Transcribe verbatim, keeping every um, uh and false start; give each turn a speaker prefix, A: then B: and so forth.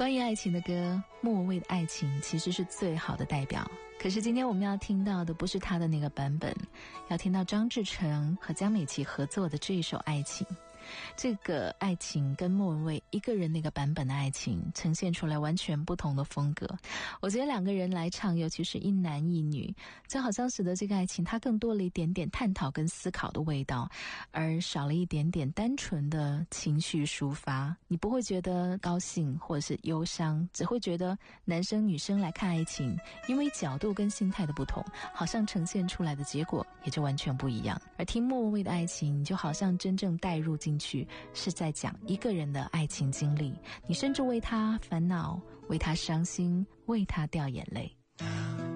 A: 关于爱情的歌，莫文蔚的爱情其实是最好的代表。可是今天我们要听到的不是他的那个版本，要听到张志成和江美琪合作的这一首《爱情》。这个爱情跟莫文蔚一个人那个版本的爱情呈现出来完全不同的风格。我觉得两个人来唱，尤其是一男一女，就好像使得这个爱情它更多了一点点探讨跟思考的味道，而少了一点点单纯的情绪抒发。你不会觉得高兴或者是忧伤，只会觉得男生女生来看爱情，因为角度跟心态的不同，好像呈现出来的结果也就完全不一样。而听莫文蔚的爱情，你就好像真正带入进去，是在讲一个人的爱情经历，你甚至为他烦恼，为他伤心，为他掉眼泪。